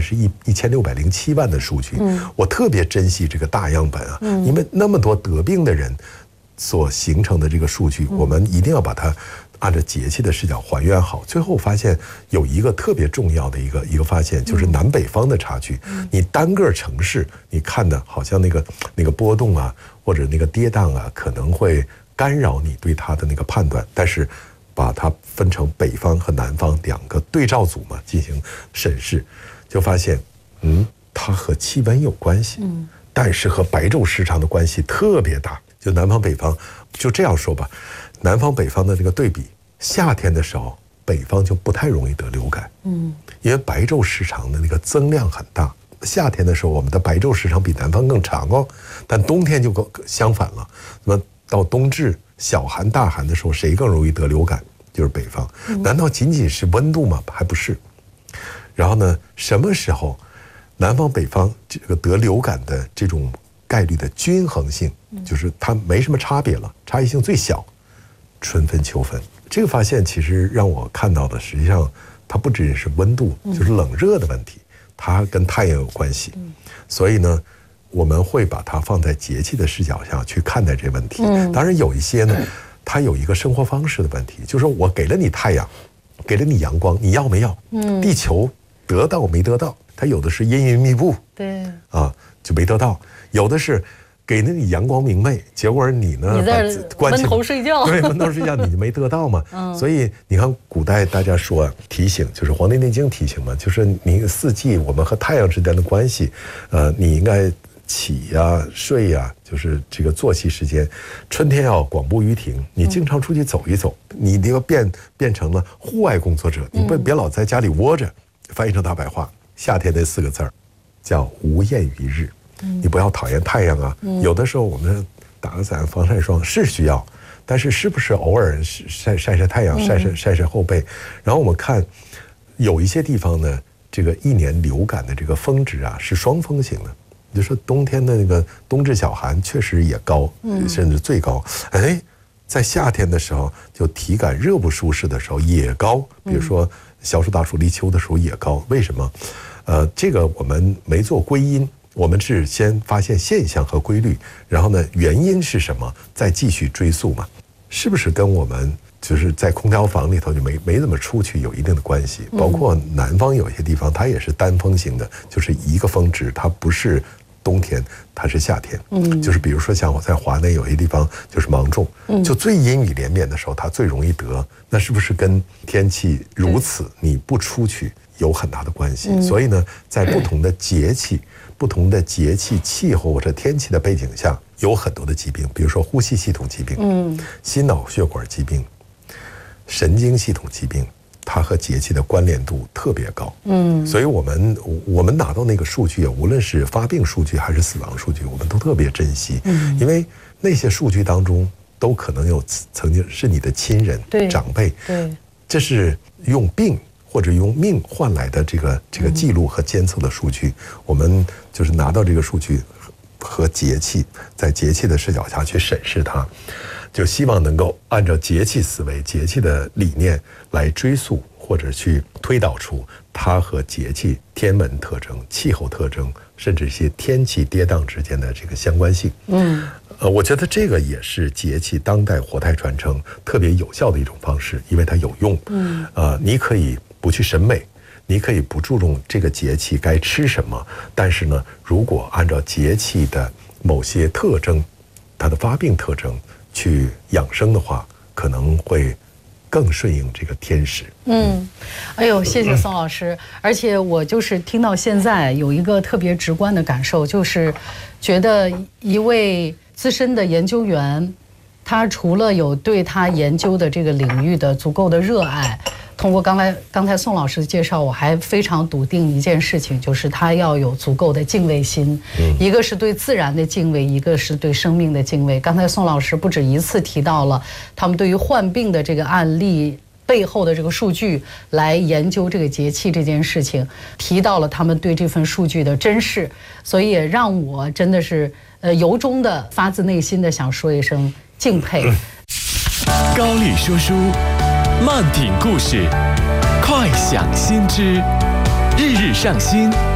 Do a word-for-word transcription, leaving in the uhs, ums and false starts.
是一一千六百零七万的数据，嗯，我特别珍惜这个大样本啊，嗯，因为那么多得病的人所形成的这个数据，我们一定要把它按照节气的视角还原好。最后发现有一个特别重要的一个一个发现，就是南北方的差距。你单个城市，你看的好像那个那个波动啊，或者那个跌宕啊，可能会干扰你对它的那个判断，但是把它分成北方和南方两个对照组嘛，进行审视，就发现，嗯，它和气温有关系，嗯，但是和白昼时长的关系特别大。就南方北方，就这样说吧，南方北方的这个对比，夏天的时候，北方就不太容易得流感，嗯，因为白昼时长的那个增量很大。夏天的时候，我们的白昼时长比南方更长哦，但冬天就相反了。那么到冬至小寒大寒的时候，谁更容易得流感？就是北方。难道仅仅是温度吗？还不是。然后呢，什么时候南方北方这个得流感的这种概率的均衡性，就是它没什么差别了，差异性最小，春分秋分。这个发现其实让我看到的，实际上它不只是温度，就是冷热的问题，它跟太阳有关系。所以呢，我们会把它放在节气的视角下去看待这个问题。当然有一些呢，它有一个生活方式的问题，就是说我给了你太阳，给了你阳光，你要没要？嗯，地球得到没得到？它有的是阴云密布， 对， 啊，就没得到；有的是给了你阳光明媚，结果你呢， 你在闷头睡觉， 对，闷头睡觉，你就没得到嘛。嗯，所以你看，古代大家说提醒，就是《黄帝内经》提醒嘛，就是你四季我们和太阳之间的关系，呃，你应该起呀、啊、睡呀、啊，就是这个作息时间。春天要广步于庭，你经常出去走一走，嗯、你这个变变成了户外工作者，你不别老在家里窝着。翻译成大白话，夏天那四个字儿叫无厌于日。嗯、你不要讨厌太阳啊。嗯、有的时候我们打个伞、防晒霜是需要，但是是不是偶尔晒晒晒太阳、晒晒晒晒后背？然后我们看有一些地方呢，这个一年流感的这个峰值啊是双峰型的。就说冬天的那个冬至小寒确实也高，嗯、甚至最高。哎，在夏天的时候，就体感热不舒适的时候也高。比如说小暑、大暑、立秋的时候也高。为什么？呃，这个我们没做归因，我们是先发现现象和规律，然后呢，原因是什么，再继续追溯嘛？是不是跟我们就是在空调房里头就没没怎么出去有一定的关系？包括南方有些地方，它也是单峰型的，就是一个峰值，它不是冬天，它是夏天。嗯，就是比如说像我在华内有些地方就是芒种，就最阴雨连绵的时候，它最容易得。那是不是跟天气如此，你不出去有很大的关系？嗯、所以呢，在不同的节气、不同的节气气候或者天气的背景下，有很多的疾病，比如说呼吸系统疾病、嗯、心脑血管疾病、神经系统疾病。它和节气的关联度特别高，嗯，所以我们我们拿到那个数据，无论是发病数据还是死亡数据，我们都特别珍惜，嗯，因为那些数据当中都可能有曾经是你的亲人、长辈，对，这是用病或者用命换来的这个这个记录和监测的数据，嗯、我们就是拿到这个数据和节气，在节气的视角下去审视它。就希望能够按照节气思维、节气的理念来追溯或者去推导出它和节气天文特征、气候特征，甚至一些天气跌宕之间的这个相关性。嗯，呃，我觉得这个也是节气当代活态传承特别有效的一种方式，因为它有用。嗯，呃，你可以不去审美，你可以不注重这个节气该吃什么，但是呢，如果按照节气的某些特征，它的发病特征去养生的话，可能会更顺应这个天时。嗯， 哎呦，谢谢宋老师。而且我就是听到现在有一个特别直观的感受，就是觉得一位资深的研究员，他除了有对他研究的这个领域的足够的热爱，通过刚才刚才宋老师的介绍，我还非常笃定一件事情，就是他要有足够的敬畏心。嗯，一个是对自然的敬畏，一个是对生命的敬畏。刚才宋老师不止一次提到了他们对于患病的这个案例背后的这个数据来研究这个节气这件事情，提到了他们对这份数据的珍视，所以也让我真的是呃由衷的发自内心的想说一声敬佩。 高丽说书，慢品故事，快享先知，日日上新。